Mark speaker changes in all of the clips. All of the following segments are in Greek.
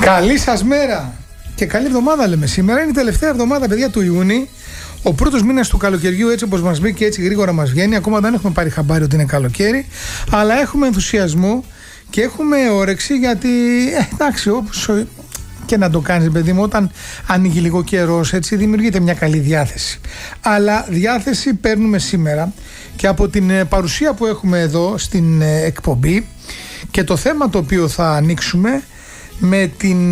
Speaker 1: Καλή σας μέρα και καλή εβδομάδα λέμε. Σήμερα είναι η τελευταία εβδομάδα, παιδιά, του Ιούνιου. Ο πρώτος μήνας του καλοκαιριού, έτσι όπως μας μπήκε, έτσι γρήγορα μας βγαίνει. Ακόμα δεν έχουμε πάρει χαμπάρι ότι είναι καλοκαίρι, αλλά έχουμε ενθουσιασμό και έχουμε όρεξη γιατί, εντάξει, όπως και να το κάνεις, παιδί μου, όταν ανοίγει λίγο καιρός, έτσι δημιουργείται μια καλή διάθεση. Αλλά διάθεση παίρνουμε σήμερα και από την παρουσία που έχουμε εδώ στην εκπομπή και το θέμα το οποίο θα ανοίξουμε με την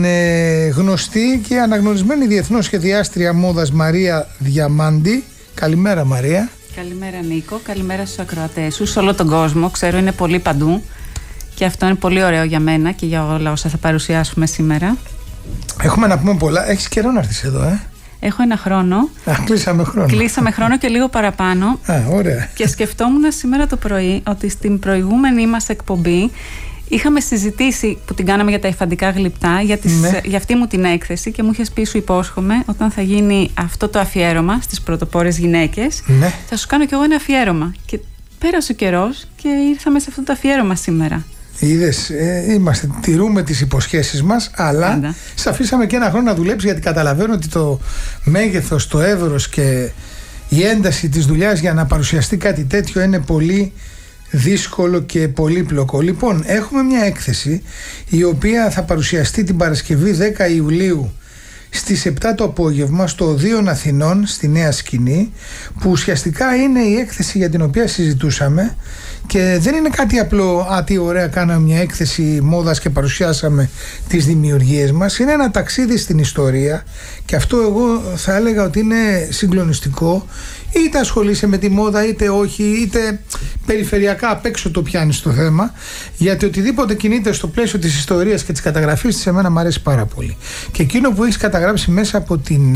Speaker 1: γνωστή και αναγνωρισμένη διεθνώς σχεδιάστρια μόδας Μαρία Διαμάντη. Καλημέρα, Μαρία.
Speaker 2: Καλημέρα, Νίκο. Καλημέρα στους ακροατές σου, σε όλο τον κόσμο. Ξέρω είναι πολύ παντού και αυτό είναι πολύ ωραίο για μένα και για όλα όσα θα παρουσιάσουμε σήμερα.
Speaker 1: Έχουμε να πούμε πολλά. Έχεις καιρό να έρθεις εδώ,
Speaker 2: Έχω ένα χρόνο.
Speaker 1: Κλείσαμε χρόνο.
Speaker 2: Κλείσαμε χρόνο και λίγο παραπάνω.
Speaker 1: Ωραία.
Speaker 2: Και σκεφτόμουν σήμερα το πρωί ότι στην προηγούμενη μας εκπομπή είχαμε συζητήσει, που την κάναμε για τα υφαντικά γλυπτά, για αυτή μου την έκθεση και μου είχες πει, σου υπόσχομαι, όταν θα γίνει αυτό το αφιέρωμα στις πρωτοπόρες γυναίκες, θα σου κάνω κι εγώ ένα αφιέρωμα. Και πέρασε ο καιρός και ήρθαμε σε αυτό το αφιέρωμα σήμερα.
Speaker 1: Είδες, τηρούμε τις υποσχέσεις μας, αλλά σε αφήσαμε και ένα χρόνο να δουλέψεις, γιατί καταλαβαίνω ότι το μέγεθος, το εύρος και η ένταση της δουλειάς για να παρουσιαστεί κάτι τέτοιο είναι πολύ δύσκολο και πολύπλοκο. Λοιπόν, έχουμε μια έκθεση η οποία θα παρουσιαστεί την Παρασκευή 10 Ιουλίου στις 7 το απόγευμα στο Οδείον Αθηνών στη Νέα Σκηνή, που ουσιαστικά είναι η έκθεση για την οποία συζητούσαμε και δεν είναι κάτι απλό, τι ωραία κάναμε μια έκθεση μόδας και παρουσιάσαμε τις δημιουργίες μας. Είναι ένα ταξίδι στην ιστορία και αυτό εγώ θα έλεγα ότι είναι συγκλονιστικό. Είτε ασχολείσαι με τη μόδα είτε όχι, είτε περιφερειακά απ' έξω το πιάνεις το θέμα, γιατί οτιδήποτε κινείται στο πλαίσιο της ιστορίας και της καταγραφής της, εμένα μου αρέσει πάρα πολύ. Και εκείνο που έχεις καταγράψει μέσα από την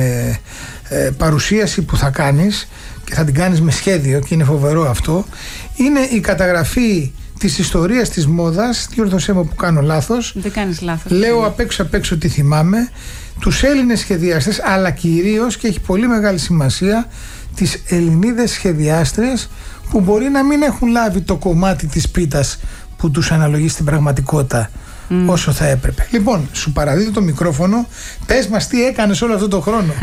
Speaker 1: παρουσίαση που θα κάνεις, και θα την κάνεις με σχέδιο και είναι φοβερό αυτό, είναι η καταγραφή της ιστορίας της μόδας. Διόρθωσέ μου που κάνω λάθος.
Speaker 2: Δεν κάνεις λάθος.
Speaker 1: Λέω απ' έξω τι θυμάμαι, τους Έλληνες σχεδιαστές, αλλά κυρίως, και έχει πολύ μεγάλη σημασία, τις Ελληνίδες σχεδιάστρες που μπορεί να μην έχουν λάβει το κομμάτι της πίτας που τους αναλογεί στην πραγματικότητα όσο θα έπρεπε. Λοιπόν, σου παραδίδω το μικρόφωνο. Πες μας τι έκανες όλο αυτό το χρόνο.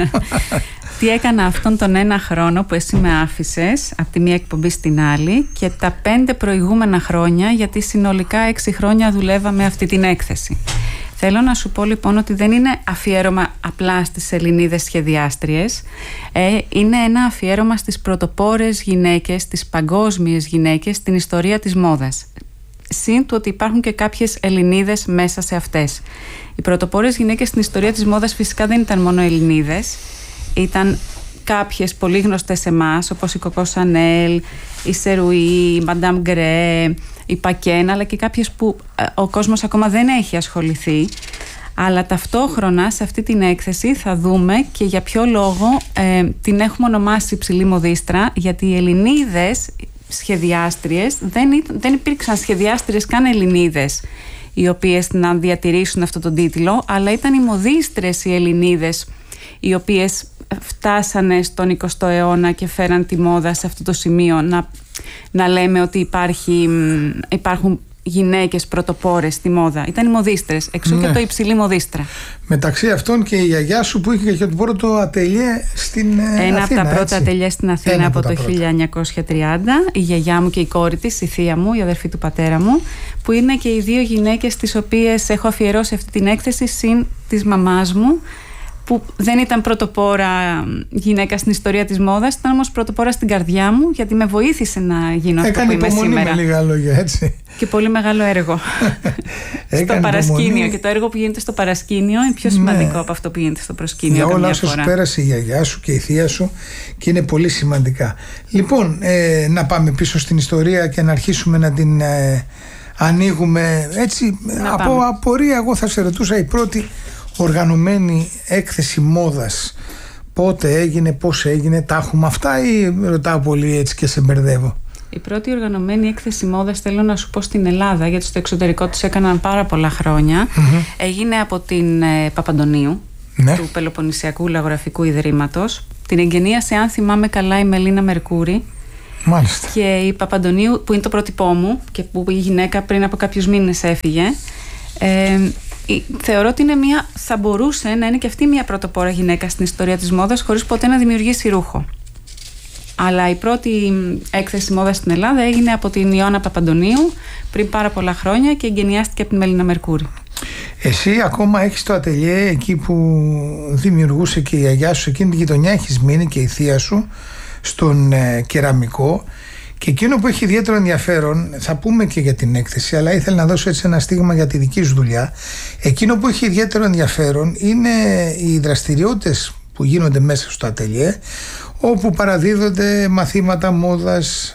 Speaker 2: Τι έκανα αυτόν τον ένα χρόνο που εσύ με άφησες από τη μία εκπομπή στην άλλη και τα 5 προηγούμενα χρόνια, γιατί συνολικά 6 χρόνια δουλεύαμε αυτή την έκθεση. Θέλω να σου πω λοιπόν ότι δεν είναι αφιέρωμα απλά στις Ελληνίδες σχεδιάστριες, είναι ένα αφιέρωμα στις πρωτοπόρες γυναίκες, στις παγκόσμιες γυναίκες στην ιστορία της μόδας. Συν του ότι υπάρχουν και κάποιες Ελληνίδες μέσα σε αυτές. Οι πρωτοπόρες γυναίκες στην ιστορία της μόδας φυσικά δεν ήταν μόνο Ελληνίδες, ήταν κάποιες πολύ γνωστές σε εμάς, όπως η Κοκό Σανέλ, η Σερουή, η Μαντάμ Γκρέ, η Πακέν, αλλά και κάποιες που ο κόσμος ακόμα δεν έχει ασχοληθεί. Αλλά ταυτόχρονα σε αυτή την έκθεση θα δούμε και για ποιο λόγο την έχουμε ονομάσει υψηλή μοδίστρα, γιατί οι Ελληνίδες σχεδιάστριες δεν υπήρξαν σχεδιάστριες καν Ελληνίδες οι οποίες να διατηρήσουν αυτό τον τίτλο, αλλά ήταν οι μοδίστρες οι Ελληνίδες οι οποίες φτάσανε στον 20ο αιώνα και φέραν τη μόδα σε αυτό το σημείο να λέμε ότι υπάρχουν γυναίκες πρωτοπόρες στη μόδα. Ήταν οι μοδίστρες, εξού και το υψηλή μοδίστρα. Μεταξύ αυτών και η γιαγιά σου που είχε και το πρώτο ατελιέ στην Αθήνα. Ένα από τα πρώτα ατελιέ στην Αθήνα από το 1930. Η γιαγιά μου και η κόρη της, η θεία μου, η αδερφή του πατέρα μου, που είναι και οι δύο γυναίκες τις οποίες έχω αφιερώσει αυτή την έκθεση, συν της μαμάς μου, που δεν ήταν πρωτοπόρα γυναίκα στην ιστορία της μόδας, ήταν όμως πρωτοπόρα στην καρδιά μου, γιατί με βοήθησε να γίνω αυτό που είμαι σήμερα.
Speaker 1: Με λίγα λόγια, έτσι.
Speaker 2: Και πολύ μεγάλο έργο στο παρασκήνιο. Και το έργο που γίνεται στο παρασκήνιο είναι πιο σημαντικό από αυτό που γίνεται στο προσκήνιο.
Speaker 1: Για όλα όσα σου πέρασε η γιαγιά σου και η θεία σου, και είναι πολύ σημαντικά. Λοιπόν, να πάμε πίσω στην ιστορία και να αρχίσουμε να την ανοίγουμε έτσι. Από απορία, εγώ θα σε ρωτούσα, η πρώτη οργανωμένη έκθεση μόδας πότε έγινε, πώς έγινε, τα έχουμε αυτά ή ρωτάω πολύ έτσι και σε μπερδεύω?
Speaker 2: Η πρώτη οργανωμένη έκθεση μόδας, θέλω να σου πω, στην Ελλάδα, γιατί στο εξωτερικό τους έκαναν πάρα πολλά χρόνια, έγινε από την Παπαντονίου, του Πελοποννησιακού Λαγογραφικού Ιδρύματος. Την εγγενίασε, αν θυμάμαι καλά, η Μελίνα Μερκούρη.
Speaker 1: Μάλιστα.
Speaker 2: Και η Παπαντονίου, που είναι το πρότυπό μου και που η γυναίκα πριν από κάποιους μήνες έφυγε, θεωρώ ότι θα μπορούσε να είναι και αυτή μια πρωτοπόρα γυναίκα στην ιστορία της μόδας, χωρίς ποτέ να δημιουργήσει ρούχο. Αλλά η πρώτη έκθεση μόδας στην Ελλάδα έγινε από την Ιώνα Παπαντονίου πριν πάρα πολλά χρόνια και εγκαινιάστηκε από την Μελίνα Μερκούρη.
Speaker 1: Εσύ ακόμα έχεις το ατελιέ εκεί που δημιουργούσε και η γιαγιά σου, εκείνη την γειτονιά έχεις μείνει και η θεία σου, στον κεραμικό. Και εκείνο που έχει ιδιαίτερο ενδιαφέρον, θα πούμε και για την έκθεση, αλλά ήθελα να δώσω έτσι ένα στίγμα για τη δική σου δουλειά. Εκείνο που έχει ιδιαίτερο ενδιαφέρον είναι οι δραστηριότητες που γίνονται μέσα στο ατελιέ, όπου παραδίδονται μαθήματα μόδας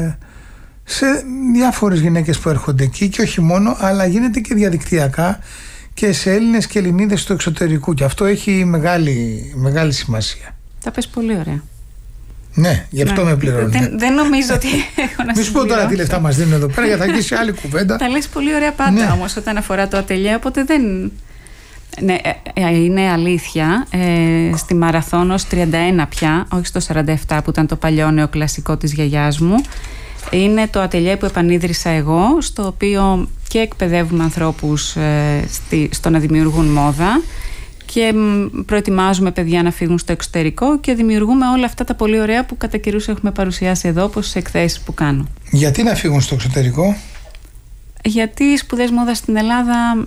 Speaker 1: σε διάφορες γυναίκες που έρχονται εκεί, και όχι μόνο, αλλά γίνεται και διαδικτυακά και σε Έλληνες και Ελληνίδες στο εξωτερικό, και αυτό έχει μεγάλη σημασία.
Speaker 2: Τα πες πολύ ωραία.
Speaker 1: Ναι, γι' αυτό με πληρώνει.
Speaker 2: Δεν νομίζω ότι έχω να
Speaker 1: μη σου πω τώρα τι λεφτά μας δίνουν εδώ πέρα, γιατί θα αρχίσει άλλη κουβέντα.
Speaker 2: Τα λες πολύ ωραία πάντα, όμως όταν αφορά το ατελιέ, οπότε δεν... Ναι, είναι αλήθεια. Στη Μαραθώνο 31 πια, όχι στο 47 που ήταν το παλιό νεοκλασικό της γιαγιάς μου. Είναι το ατελιέ που επανίδρυσα εγώ, στο οποίο και εκπαιδεύουμε ανθρώπους στο να δημιουργούν μόδα και προετοιμάζουμε παιδιά να φύγουν στο εξωτερικό και δημιουργούμε όλα αυτά τα πολύ ωραία που κατά καιρούς έχουμε παρουσιάσει εδώ, όπως σε εκθέσεις που κάνω. Γιατί να φύγουν στο εξωτερικό? Γιατί οι σπουδές μόδας στην Ελλάδα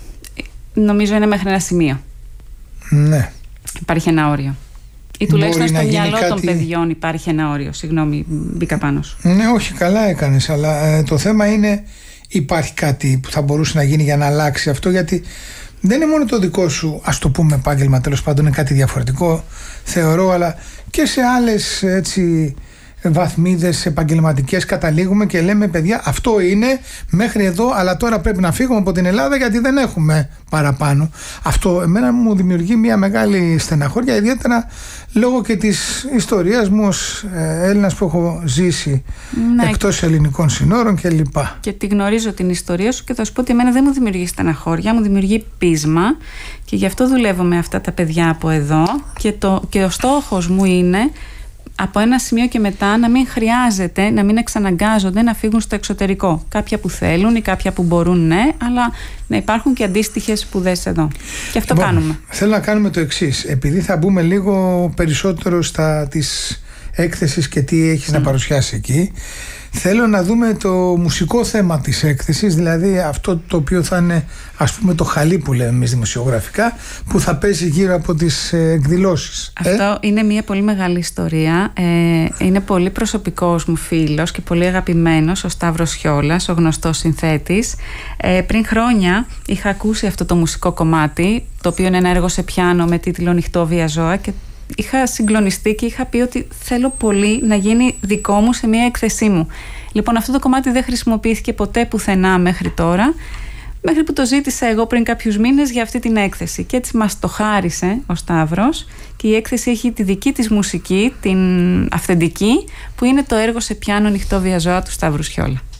Speaker 2: νομίζω είναι μέχρι ένα σημείο.
Speaker 1: Ναι.
Speaker 2: Υπάρχει ένα όριο. Ή τουλάχιστον στο μυαλό των παιδιών υπάρχει ένα όριο. Συγγνώμη, μπήκα πάνω σου.
Speaker 1: Ναι, όχι, καλά έκανες, αλλά το θέμα είναι, υπάρχει κάτι που θα μπορούσε να γίνει για να αλλάξει αυτό, γιατί δεν είναι μόνο το δικό σου, ας το πούμε, επάγγελμα, τέλος πάντων είναι κάτι διαφορετικό, θεωρώ, αλλά και σε άλλες έτσι βαθμίδες επαγγελματικές καταλήγουμε και λέμε, παιδιά, αυτό είναι μέχρι εδώ, αλλά τώρα πρέπει να φύγουμε από την Ελλάδα γιατί δεν έχουμε παραπάνω. Αυτό εμένα μου δημιουργεί μια μεγάλη στεναχώρια, ιδιαίτερα λόγω και της ιστορίας μου ως Έλληνας που έχω ζήσει εκτός ελληνικών συνόρων κλπ.
Speaker 2: Και τη γνωρίζω την ιστορία σου και θα σου πω ότι εμένα δεν μου δημιουργεί στεναχώρια, μου δημιουργεί πείσμα, και γι' αυτό δουλεύω με αυτά τα παιδιά από εδώ, και ο στόχος μου είναι από ένα σημείο και μετά να μην χρειάζεται, να μην εξαναγκάζονται να φύγουν στο εξωτερικό. Κάποια που θέλουν ή κάποια που μπορούν, ναι, αλλά να υπάρχουν και αντίστοιχες σπουδές εδώ. Και αυτό κάνουμε.
Speaker 1: Θέλω να κάνουμε το εξής. Επειδή θα μπούμε λίγο περισσότερο στα της έκθεσης και τι έχεις να παρουσιάσει εκεί, θέλω να δούμε το μουσικό θέμα της έκθεσης, δηλαδή αυτό το οποίο θα είναι, ας πούμε, το χαλί που λέμε εμείς δημοσιογραφικά, που θα παίζει γύρω από τις εκδηλώσεις.
Speaker 2: Αυτό είναι μια πολύ μεγάλη ιστορία. Είναι πολύ προσωπικός μου φίλος και πολύ αγαπημένος, ο Σταύρος Σιόλας, ο γνωστός συνθέτης. Πριν χρόνια είχα ακούσει αυτό το μουσικό κομμάτι, το οποίο είναι ένα έργο σε πιάνο με τίτλο «Νυχτόβια ζώα», και είχα συγκλονιστεί και είχα πει ότι θέλω πολύ να γίνει δικό μου σε μια έκθεσή μου. Λοιπόν, αυτό το κομμάτι δεν χρησιμοποιήθηκε ποτέ πουθενά μέχρι τώρα, μέχρι που το ζήτησα εγώ πριν κάποιους μήνες για αυτή την έκθεση. Και έτσι μας το χάρισε ο Σταύρος, και η έκθεση έχει τη δική της μουσική, την αυθεντική, που είναι το έργο σε πιάνο «Νυχτόβια ζώα» του Σταύρου Σιόλα.